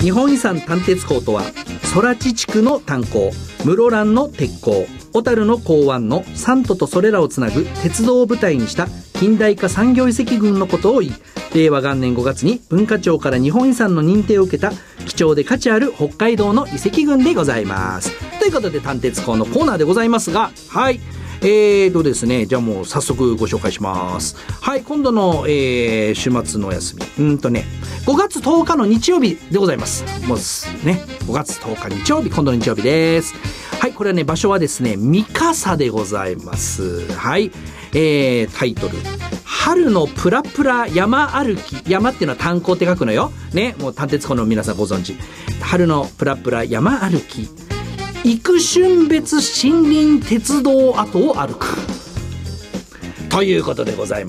日本遺産丹鉄港とは、空知地区の炭鉱、室蘭の鉄鋼、小樽の港湾の三都とそれらをつなぐ鉄道を舞台にした近代化産業遺跡群のことを言い、令和元年5月に文化庁から日本遺産の認定を受けた貴重で価値ある北海道の遺跡群でございます。ということで、丹鉄港のコーナーでございますが、はい、ですね、じゃあもう早速ご紹介します。はい、今度の、週末のお休み、5月10日の日曜日でございます。もうね、5月10日日曜日、今度の日曜日です。はい、これはね、場所はですね、三笠でございます。はい、タイトル、春のプラプラ山歩き。山っていうのは炭鉱って書くのよね。もう丹鉄湖の皆さんご存知、春のプラプラ山歩き、幾春別森林鉄道跡を歩くということでございます。